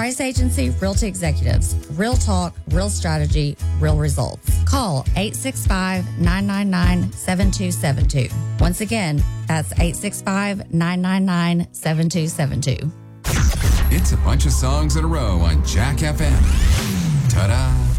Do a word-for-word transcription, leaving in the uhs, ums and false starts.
Price Agency Realty Executives. Real talk, real strategy, real results. Call eight six five, nine nine nine, seven two seven two. Once again, that's eight six five, nine nine nine, seven two seven two. It's a bunch of songs in a row on Jack F M. Ta-da!